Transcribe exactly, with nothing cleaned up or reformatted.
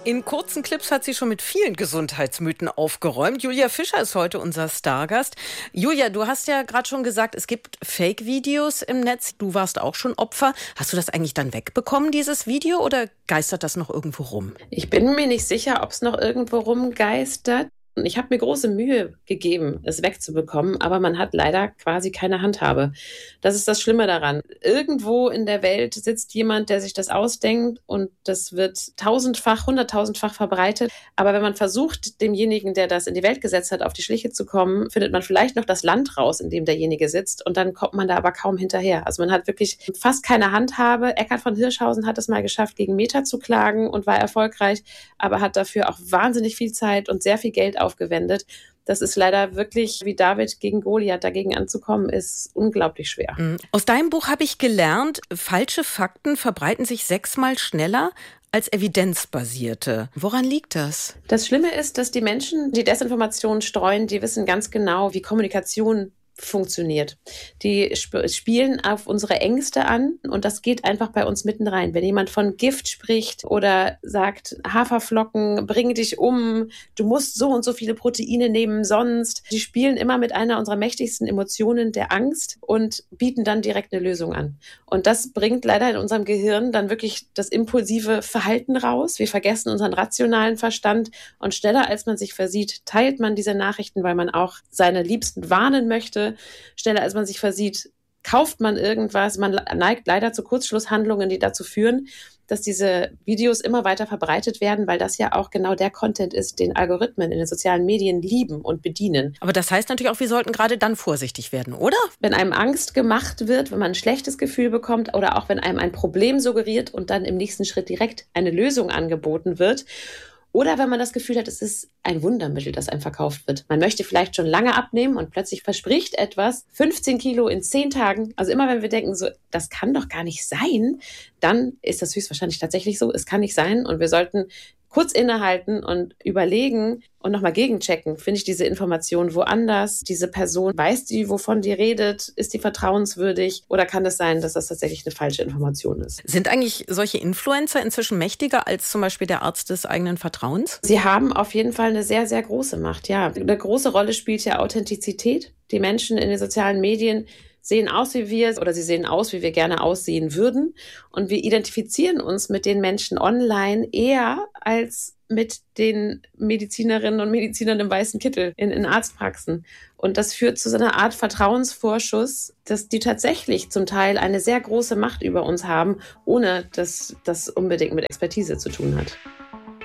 In kurzen Clips hat sie schon mit vielen Gesundheitsmythen aufgeräumt. Julia Fischer ist heute unser Stargast. Julia, du hast ja gerade schon gesagt, es gibt Fake-Videos im Netz. Du warst auch schon Opfer. Hast du das eigentlich dann wegbekommen, dieses Video, oder geistert das noch irgendwo rum? Ich bin mir nicht sicher, ob es noch irgendwo rumgeistert. Ich habe mir große Mühe gegeben, es wegzubekommen, aber man hat leider quasi keine Handhabe. Das ist das Schlimme daran. Irgendwo in der Welt sitzt jemand, der sich das ausdenkt, und das wird tausendfach, hunderttausendfach verbreitet. Aber wenn man versucht, demjenigen, der das in die Welt gesetzt hat, auf die Schliche zu kommen, findet man vielleicht noch das Land raus, in dem derjenige sitzt, und dann kommt man da aber kaum hinterher. Also man hat wirklich fast keine Handhabe. Eckhard von Hirschhausen hat es mal geschafft, gegen Meta zu klagen und war erfolgreich, aber hat dafür auch wahnsinnig viel Zeit und sehr viel Geld aufgewendet. Das ist leider wirklich wie David gegen Goliath. Dagegen anzukommen, ist unglaublich schwer. Aus deinem Buch habe ich gelernt, falsche Fakten verbreiten sich sechsmal schneller als evidenzbasierte. Woran liegt das? Das Schlimme ist, dass die Menschen, die Desinformation streuen, die wissen ganz genau, wie Kommunikation funktioniert. Die sp- spielen auf unsere Ängste an, und das geht einfach bei uns mitten rein. Wenn jemand von Gift spricht oder sagt, Haferflocken bringen dich um, du musst so und so viele Proteine nehmen, sonst. Die spielen immer mit einer unserer mächtigsten Emotionen, der Angst, und bieten dann direkt eine Lösung an. Und das bringt leider in unserem Gehirn dann wirklich das impulsive Verhalten raus. Wir vergessen unseren rationalen Verstand, und schneller als man sich versieht, teilt man diese Nachrichten, weil man auch seine Liebsten warnen möchte. Schneller als man sich versieht, kauft man irgendwas. Man neigt leider zu Kurzschlusshandlungen, die dazu führen, dass diese Videos immer weiter verbreitet werden, weil das ja auch genau der Content ist, den Algorithmen in den sozialen Medien lieben und bedienen. Aber das heißt natürlich auch, wir sollten gerade dann vorsichtig werden, oder? Wenn einem Angst gemacht wird, wenn man ein schlechtes Gefühl bekommt, oder auch wenn einem ein Problem suggeriert und dann im nächsten Schritt direkt eine Lösung angeboten wird, oder wenn man das Gefühl hat, es ist ein Wundermittel, das einem verkauft wird. Man möchte vielleicht schon lange abnehmen und plötzlich verspricht etwas fünfzehn Kilo in zehn Tagen. Also immer wenn wir denken, so, das kann doch gar nicht sein, dann ist das höchstwahrscheinlich tatsächlich so. Es kann nicht sein, und wir sollten kurz innehalten und überlegen und nochmal gegenchecken. Finde ich diese Information woanders? Diese Person, weiß die, wovon die redet? Ist die vertrauenswürdig? Oder kann es sein, dass das tatsächlich eine falsche Information ist? Sind eigentlich solche Influencer inzwischen mächtiger als zum Beispiel der Arzt des eigenen Vertrauens? Sie haben auf jeden Fall eine sehr, sehr große Macht, ja. Eine große Rolle spielt ja Authentizität. Die Menschen in den sozialen Medien sehen aus wie wir, oder sie sehen aus, wie wir gerne aussehen würden. Und wir identifizieren uns mit den Menschen online eher als mit den Medizinerinnen und Medizinern im weißen Kittel in, in Arztpraxen. Und das führt zu so einer Art Vertrauensvorschuss, dass die tatsächlich zum Teil eine sehr große Macht über uns haben, ohne dass das unbedingt mit Expertise zu tun hat.